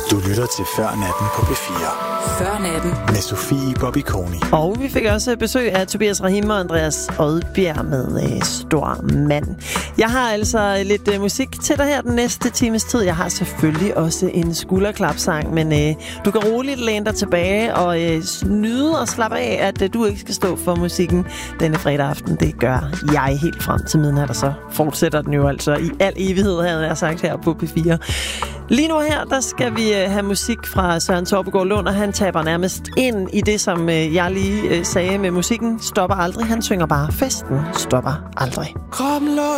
Du lytter til Før Natten på P4. Før Natten. Med Sofie Bobby-Koni. Og vi fik også besøg af Tobias Rahim og Andreas Odbjerg med Stor Mand. Jeg har altså lidt musik til dig her den næste times tid. Jeg har selvfølgelig også en skulderklapsang, men du kan roligt læne dig tilbage og nyde og slappe af, at du ikke skal stå for musikken denne fredag aften. Det gør jeg helt frem til midnat, og så fortsætter den jo altså i al evighed, havde jeg sagt her på P4. Lige nu her, der skal vi have musik fra Søren Torpegaard Lund, og han taber nærmest ind i det, som jeg lige sagde med musikken. Stopper aldrig. Han synger bare, festen stopper aldrig. Kroppen lå